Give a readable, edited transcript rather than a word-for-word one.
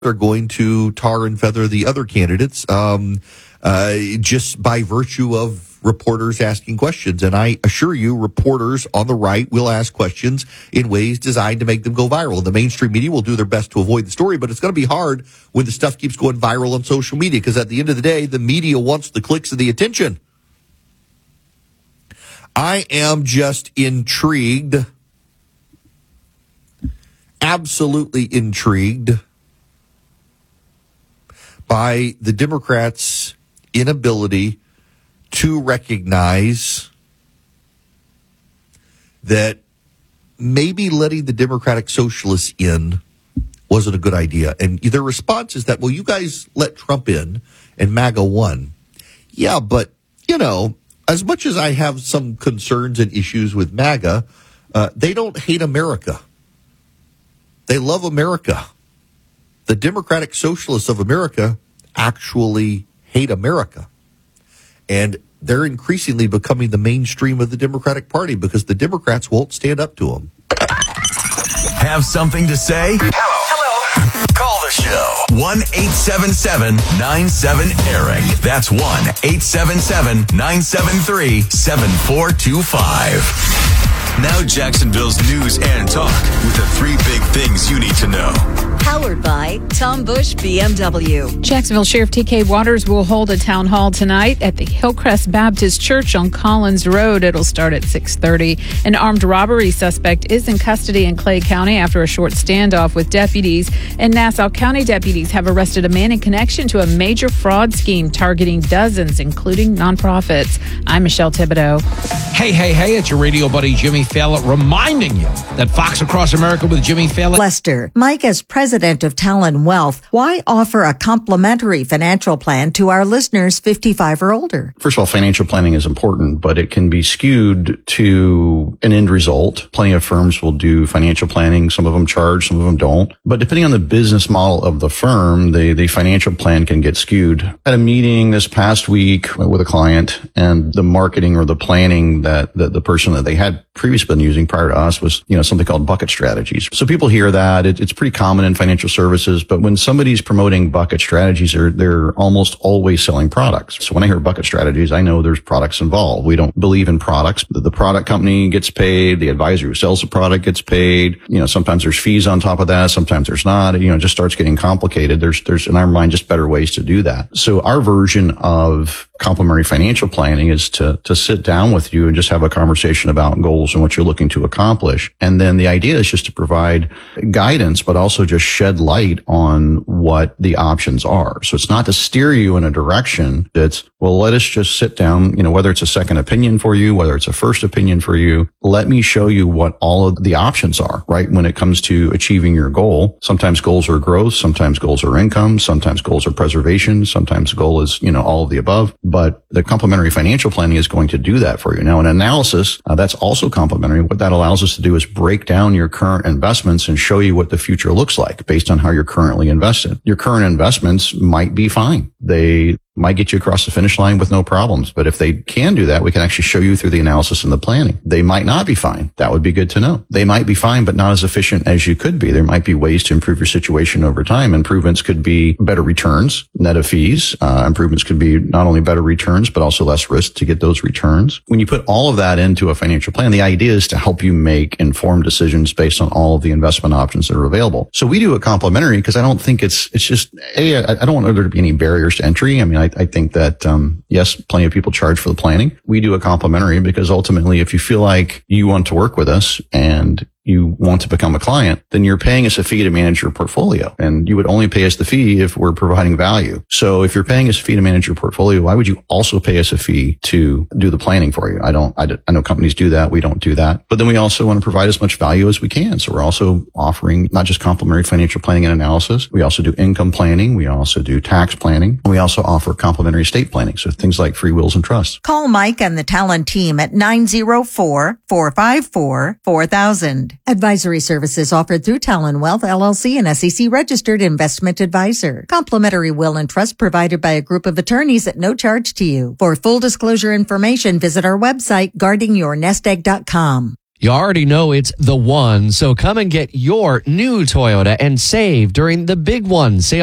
are going to tar and feather the other candidates just by virtue of reporters asking questions. And I assure you, reporters on the right will ask questions in ways designed to make them go viral. The mainstream media will do their best to avoid the story, but it's going to be hard when the stuff keeps going viral on social media, because at the end of the day, the media wants the clicks and the attention. I am just intrigued, absolutely intrigued by the Democrats' inability to recognize that maybe letting the Democratic Socialists in wasn't a good idea. And their response is that, well, you guys let Trump in and MAGA won. Yeah, but, as much as I have some concerns and issues with MAGA, they don't hate America. They love America. The Democratic Socialists of America actually hate America. And they're increasingly becoming the mainstream of the Democratic Party because the Democrats won't stand up to them. Have something to say? Hello. Call the show. 1-877-97-ERIC. That's 1-877-973-7425. Now Jacksonville's news and talk with the 3 big things you need to know. Powered by Tom Bush BMW. Jacksonville Sheriff T.K. Waters will hold a town hall tonight at the Hillcrest Baptist Church on Collins Road. It'll start at 6:30. An armed robbery suspect is in custody in Clay County after a short standoff with deputies. And Nassau County deputies have arrested a man in connection to a major fraud scheme targeting dozens, including nonprofits. I'm Michelle Thibodeau. Hey, it's your radio buddy Jimmy Fallon reminding you that Fox Across America with Jimmy Fallon. Lester, Mike, as president of Talon Wealth, why offer a complimentary financial plan to our listeners 55 or older? First of all, financial planning is important, but it can be skewed to an end result. Plenty of firms will do financial planning. Some of them charge, some of them don't. But depending on the business model of the firm, the financial plan can get skewed. I had a meeting this past week with a client, and the marketing or the planning that the person that they had previously been using prior to us was, something called bucket strategies. So people hear that. It's pretty common in financial services, but when somebody's promoting bucket strategies, they're almost always selling products. So when I hear bucket strategies, I know there's products involved. We don't believe in products. The product company gets paid. The advisor who sells the product gets paid. Sometimes there's fees on top of that. Sometimes there's not. It just starts getting complicated. There's in our mind just better ways to do that. So our version of complementary financial planning is to sit down with you and just have a conversation about goals and what you're looking to accomplish. And then the idea is just to provide guidance, but also just shed light on what the options are. So it's not to steer you in a direction that's, well, let us just sit down, whether it's a second opinion for you, whether it's a first opinion for you, let me show you what all of the options are, right? When it comes to achieving your goal, sometimes goals are growth, sometimes goals are income, sometimes goals are preservation, sometimes goal is, all of the above. But the complementary financial planning is going to do that for you. Now, in analysis, that's also complementary. What that allows us to do is break down your current investments and show you what the future looks like based on how you're currently invested. Your current investments might be fine. They might get you across the finish line with no problems. But if they can do that, we can actually show you through the analysis and the planning. They might not be fine. That would be good to know. They might be fine, but not as efficient as you could be. There might be ways to improve your situation over time. Improvements could be better returns, net of fees. Improvements could be not only better returns, but also less risk to get those returns. When you put all of that into a financial plan, the idea is to help you make informed decisions based on all of the investment options that are available. So we do it complementary because I don't think it's just, I don't want there to be any barriers to entry. I mean, I think that, yes, plenty of people charge for the planning. We do a complimentary because ultimately, if you feel like you want to work with us and you want to become a client, then you're paying us a fee to manage your portfolio. And you would only pay us the fee if we're providing value. So if you're paying us a fee to manage your portfolio, why would you also pay us a fee to do the planning for you? I know companies do that. We don't do that. But then we also want to provide as much value as we can. So we're also offering not just complementary financial planning and analysis. We also do income planning. We also do tax planning. We also offer complementary estate planning. So things like free wills and trusts. Call Mike and the Talon team at 904-454-4000. Advisory services offered through Talon Wealth, LLC, an SEC registered investment advisor. Complimentary will and trust provided by a group of attorneys at no charge to you. For full disclosure information, visit our website, guardingyournestegg.com. You already know it's the one, so come and get your new Toyota and save during the big one sale.